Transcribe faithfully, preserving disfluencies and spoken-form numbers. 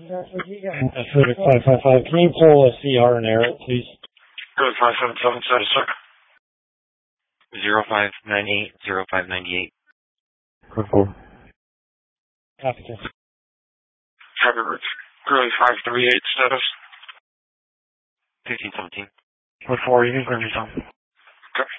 That's Civic five five five. Can you pull a C R and air it, please? Code five seven seven, status check. zero five nine eight, zero five nine eight. Code four. Copy. Traffic route. Curly five three eight, status. fifteen seventeen. Code four, you can clear yourself.